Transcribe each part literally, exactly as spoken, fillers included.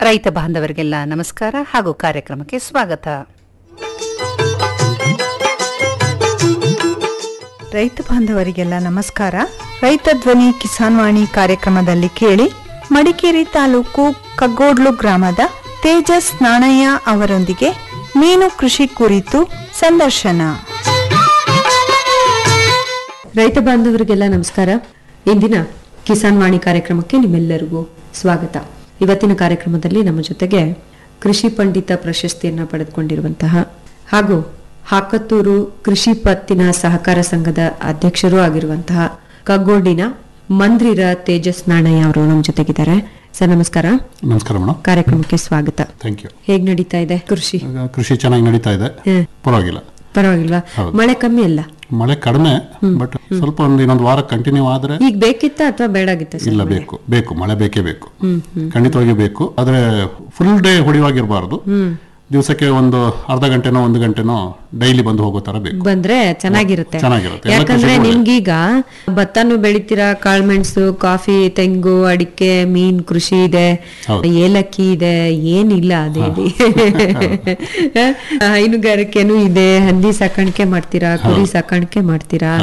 ರೈತ ಬಾಂಧವರಿಗೆಲ್ಲ ನಮಸ್ಕಾರ ಹಾಗೂ ಕಾರ್ಯಕ್ರಮಕ್ಕೆ ಸ್ವಾಗತ. ರೈತ ಬಾಂಧವರಿಗೆಲ್ಲ ನಮಸ್ಕಾರ. ರೈತ ಧ್ವನಿ ಕಿಸಾನ್ ವಾಣಿ ಕಾರ್ಯಕ್ರಮದಲ್ಲಿ ಕೇಳಿ ಮಡಿಕೇರಿ ತಾಲೂಕು ಕಗ್ಗೋಡ್ಲು ಗ್ರಾಮದ ತೇಜಸ್ ನಾಣಯ್ಯ ಅವರೊಂದಿಗೆ ಮೀನು ಕೃಷಿ ಕುರಿತು ಸಂದರ್ಶನ. ರೈತ ಬಾಂಧವರಿಗೆಲ್ಲ ನಮಸ್ಕಾರ. ಇಂದಿನ ಕಿಸಾನ್ ವಾಣಿ ಕಾರ್ಯಕ್ರಮಕ್ಕೆ ನಿಮ್ಮೆಲ್ಲರಿಗೂ ಸ್ವಾಗತ. ಇವತ್ತಿನ ಕಾರ್ಯಕ್ರಮದಲ್ಲಿ ನಮ್ಮ ಜೊತೆಗೆ ಕೃಷಿ ಪಂಡಿತ ಪ್ರಶಸ್ತಿಯನ್ನ ಪಡೆದುಕೊಂಡಿರುವಂತಹ ಹಾಗೂ ಹಾಕತ್ತೂರು ಕೃಷಿ ಪತ್ತಿನ ಸಹಕಾರ ಸಂಘದ ಅಧ್ಯಕ್ಷರೂ ಆಗಿರುವಂತಹ ಕಗ್ಗೋಡಿನ ಮಂದ್ರಿರ ತೇಜಸ್ ನಾಣಯ್ಯ ಅವರು ನಮ್ಮ ಜೊತೆಗಿದ್ದಾರೆ. ಸರ್ ನಮಸ್ಕಾರ. ನಮಸ್ಕಾರ ಮೇಡಮ್. ಕಾರ್ಯಕ್ರಮಕ್ಕೆ ಸ್ವಾಗತ. Thank you. ಹೇಗ್ ನಡೀತಾ ಇದೆ ಕೃಷಿ? ಕೃಷಿ ಚೆನ್ನಾಗಿ ನಡೀತಾ ಇದೆ, ಪರವಾಗಿಲ್ಲ. ಪರವಾಗಿಲ್ವಾ? ಮಳೆ ಕಮ್ಮಿ ಅಲ್ಲ? ಮಳೆ ಕಡಿಮೆ, ಬಟ್ ಸ್ವಲ್ಪ ಒಂದು ಇನ್ನೊಂದು ವಾರ ಕಂಟಿನ್ಯೂ ಆದ್ರೆ. ಈಗ ಬೇಕಿತ್ತ ಅಥವಾ ಬೇಡಾಗಿತ್ತ? ಇಲ್ಲ, ಬೇಕು ಬೇಕು ಮಳೆ ಬೇಕೇ ಬೇಕು, ಖಂಡಿತವಾಗಿ ಬೇಕು. ಆದ್ರೆ ಫುಲ್ ಡೇ ಹೊಡಿವಾಗಿರಬಾರ್ದು. ದಿವಸಕ್ಕೆ ಒಂದು ಅರ್ಧ ಗಂಟೆನೋ ಒಂದು ಗಂಟೆನೋ ಡೈಲಿ ಬಂದು ಹೋಗೋ ತರ ಬೇಕು. ಬಂದ್ರೆ ಚೆನ್ನಾಗಿರುತ್ತೆ. ಚೆನ್ನಾಗಿರುತ್ತೆ. ಯಾಕಂದ್ರೆ ನಿಮ್ಗೀಗ ಭತ್ತನೂ ಬೆಳಿತೀರಾ, ಕಾಳ್ಮೆಣಸು, ಕಾಫಿ, ತೆಂಗು, ಅಡಿಕೆ, ಮೀನ್ ಕೃಷಿ ಇದೆ, ಏಲಕ್ಕಿ ಇದೆ, ಏನಿಲ್ಲ ಅದೇ ಹೈನುಗಾರಿಕೆನೂ ಇದೆ, ಹಂದಿ ಸಾಕಾಣಿಕೆ ಮಾಡ್ತೀರಾ, ಕುರಿ ಸಾಕಾಣಿಕೆ ಮಾಡ್ತೀರಾ.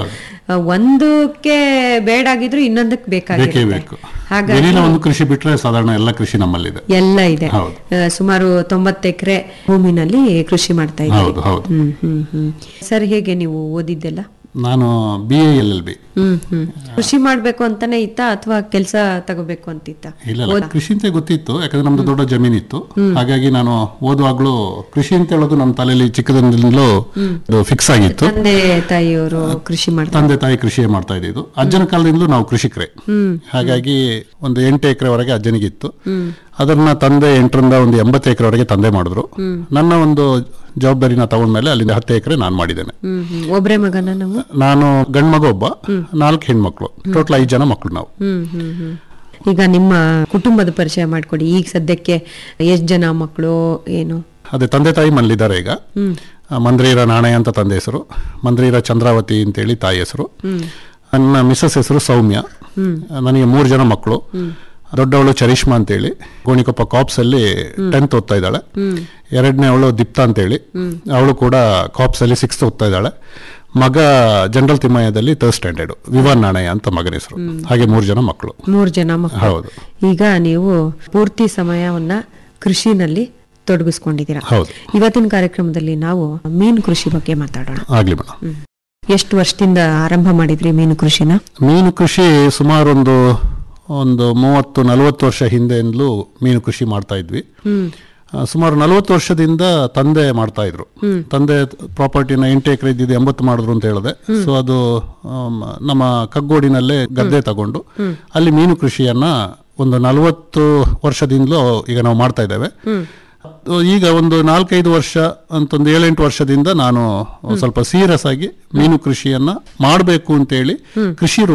ಒಂದಕ್ಕೆ ಬೇಡಾಗಿದ್ರು ಇನ್ನೊಂದಕ್ಕೆ ಬೇಕಾಗಿರುತ್ತೆ. ಹಾಗಾಗಿ ಒಂದು ಕೃಷಿ ಬಿಟ್ರೆ ಸಾಧಾರಣ ಎಲ್ಲ ಕೃಷಿ ನಮ್ಮಲ್ಲಿದೆ, ಎಲ್ಲ ಇದೆ. ಸುಮಾರು ತೊಂಬತ್ತು ಎಕರೆ ಭೂಮಿನಲ್ಲಿ ಕೃಷಿ ಮಾಡ್ತಾ ಇದ್ದೀವಿ. ಹ್ಮ್ ಹ್ಮ್ ಹ್ಮ್ ಸರ್, ಹೇಗೆ ನೀವು ಓದಿದ್ದೆಲ್ಲ? ನಾನು B A L L B. ಹ್ಮ್ ಹ್ಮ್ ಕೃಷಿ ಮಾಡ್ಬೇಕು ಅಂತಾನೆ ಇತ್ತ ಅಥವಾ ಕೆಲಸ ತಗೋಬೇಕು ಅಂತಿತ್ತ? ಇಲ್ಲ, ಕೃಷಿ ಅಂತ ಗೊತ್ತಿತ್ತು, ಯಾಕಂದ್ರೆ ನಮ್ದು ದೊಡ್ಡ ಜಮೀನಿತ್ತು. ಹಾಗಾಗಿ ನಾನು ಓದುವಾಗ್ಲೂ ಕೃಷಿ ಅಂತ ಹೇಳೋದು ನಮ್ಮ ತಲೆಯಲ್ಲಿ ಚಿಕ್ಕದಿಂದಲೂ ಫಿಕ್ಸ್ ಆಗಿತ್ತು. ತಂದೆ ತಾಯಿಯವರು ಕೃಷಿ ಮಾಡ್ತಾರೆ. ತಂದೆ ತಾಯಿ ಕೃಷಿ ಮಾಡ್ತಾ ಇದ್ದಿದ್ದು. ಅಜ್ಜನ ಕಾಲದಿಂದಲೂ ನಾವು ಕೃಷಿಕರೇ. ಹಾಗಾಗಿ ಒಂದು ಎಂಟು ಎಕರೆವರೆಗೆ ಅಜ್ಜನಿಗಿತ್ತು. ಅದನ್ನ ತಂದೆ ಎಂಟರಿಂದ ಒಂದು ಎಂಬತ್ತು ಎಕರೆವರೆಗೆ ತಂದೆ ಮಾಡಿದ್ರು. ನನ್ನ ಒಂದು ಜವಾಬ್ದಾರಿನ ತಗೊಂಡ್ಮೇಲೆ ಅಲ್ಲಿಂದ ಹತ್ತು ಎಕರೆ ನಾನು ಮಾಡಿದ್ದೇನೆ. ಒಬ್ಬರೇ ಮಗನ? ನಾನು ಗಂಡು ಮಗ ಒಬ್ಬ, ನಾಲ್ಕು ಹೆಣ್ಮಕ್ಳು, ಟೋಟಲ್ ಐದು ಜನ ಮಕ್ಕಳು ನಾವು. ಈಗ ನಿಮ್ಮ ಕುಟುಂಬದ ಪರಿಚಯ ಮಾಡ್ಕೊಡಿ. ಈಗ ಸದ್ಯಕ್ಕೆ ಎಷ್ಟು ಜನ ಮಕ್ಕಳು, ಏನು? ಅದೇ ತಂದೆ ತಾಯಿ ಮನೇಲಿದ್ದಾರೆ ಈಗ. ಮಂದ್ರೀರ ನಾಣಯ್ಯ ಅಂತ ತಂದೆ ಹೆಸರು, ಮಂದ್ರೀರ ಚಂದ್ರಾವತಿ ಅಂತೇಳಿ ತಾಯಿ ಹೆಸರು. ನನ್ನ ಮಿಸಸ್ ಹೆಸರು ಸೌಮ್ಯ. ನನಗೆ ಮೂರು ಜನ ಮಕ್ಕಳು. ದೊಡ್ಡವಳು ಚರಿಷ್ಮಾ ಅಂತೇಳಿ ಗೋಣಿಕೊಪ್ಪ ಕಾಪ್ಸ್ ಅಲ್ಲಿ ಟೆಂತ್ ಓದ್ತಾ ಇದ್ದಾಳೆ. ಎರಡನೇ ಅವಳು ದೀಪ್ತಾ ಅಂತೇಳಿ, ಅವಳು ಕೂಡ ಕಾಪ್ಸ್ ಅಲ್ಲಿ ಸಿಕ್ಸ್ತ್ ಓದ್ತಾ ಇದ್ದಾಳೆ. ಮಗ general ತಿಮ್ಮಯ್ಯದಲ್ಲಿ third standard, Vivaan Nanaiah ಅಂತ ಮಗನ ಹೆಸರು. ಹಾಗೆ ಮೂರು ಜನ ಮಕ್ಕಳು. ಮೂರು ಜನ ಮಕ್ಕಳು. ಹೌದು. ಈಗ ನೀವು ಪೂರ್ತಿ ಸಮಯವನ್ನ ಕೃಷಿನಲ್ಲಿ ತೊಡಗಿಸ್ಕೊಂಡಿದ್ದೀರಾ. ಹೌದು. ಇವತ್ತಿನ ಕಾರ್ಯಕ್ರಮದಲ್ಲಿ ನಾವು ಮೀನು ಕೃಷಿ ಬಗ್ಗೆ ಮಾತಾಡೋಣ. ಆಗ್ಲಿ ಮೇಡಮ್. ಎಷ್ಟು ವರ್ಷದಿಂದ ಆರಂಭ ಮಾಡಿದ್ರಿ ಮೀನು ಕೃಷಿನ? ಮೀನು ಕೃಷಿ ಸುಮಾರು ಒಂದು ಒಂದು ಮೂವತ್ತು ನಲವತ್ತು ವರ್ಷ ಹಿಂದೆಯಿಂದಲೂ ಮೀನು ಕೃಷಿ ಮಾಡ್ತಾ ಇದ್ವಿ. ಸುಮಾರು ನಲವತ್ತು ವರ್ಷದಿಂದ ತಂದೆ ಮಾಡ್ತಾ ಇದ್ರು. ತಂದೆ ಪ್ರಾಪರ್ಟಿನ ಎಂಟು ಎಕರೆ ಇದ್ದಿದ್ದು ಎಂಬತ್ತು ಮಾಡಿದ್ರು ಅಂತ ಹೇಳಿದೆ. ಸೊ ಅದು ನಮ್ಮ ಕಗ್ಗೋಡಿನಲ್ಲೇ ಗದ್ದೆ ತಗೊಂಡು ಅಲ್ಲಿ ಮೀನು ಕೃಷಿಯನ್ನ ಒಂದು ನಲವತ್ತು ವರ್ಷದಿಂದಲೂ ಈಗ ನಾವು ಮಾಡ್ತಾ ಇದ್ದೇವೆ. ಈಗ ಒಂದು ನಾಲ್ಕೈದು ವರ್ಷ ಅಂತೊಂದು ಏಳೆಂಟು ವರ್ಷದಿಂದ ನಾನು ಸ್ವಲ್ಪ ಸೀರಿಯಸ್ ಆಗಿ ಮೀನು ಕೃಷಿಯನ್ನ ಮಾಡಬೇಕು ಅಂತೇಳಿ ಕೃಷಿ